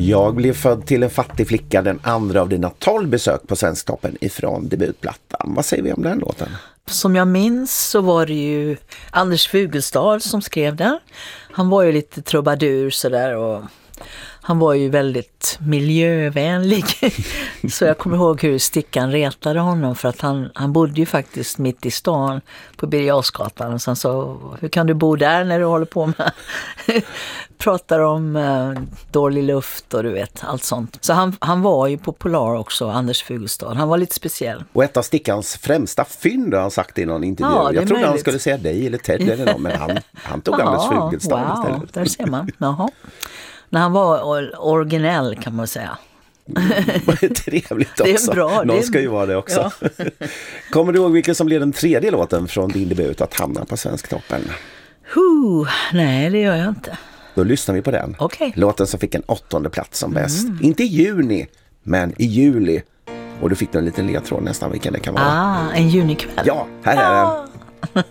Jag blev född till en fattig flicka, den andra av dina 12 besök på Svensktoppen ifrån debutplattan. Vad säger vi om den låten? Som jag minns så var det ju Anders Fugelstad som skrev den. Han var ju lite trubadur sådär och han var ju väldigt miljövänlig. Så jag kommer ihåg hur Stickan retade honom för att han bodde ju faktiskt mitt i stan på Birger Jarlsgatan. Och sen så, hur kan du bo där när du håller på med pratar om dålig luft och du vet, allt sånt. Så han var ju populär också, Anders Fugelstad. Han var lite speciell. Och ett av Stickans främsta fynd har han sagt i någon intervju. Ja, jag trodde möjligt. Han skulle säga dig eller Ted eller någon, men han tog Anders Fugelstad istället. Där ser man. Jaha. När han var originell kan man säga. Trevligt också. Det är bra. Någon ska ju vara det också. Ja. Kommer du ihåg vilken som blev den tredje låten från din debut att hamna på Svensktoppen? Nej, det gör jag inte. Då lyssnar vi på den. Okay. Låten som fick en 8:e plats som bäst. Inte i juni, men i juli. Och du fick en liten ledtråd nästan vilken det kan vara. En junikväll. Ja, här är den.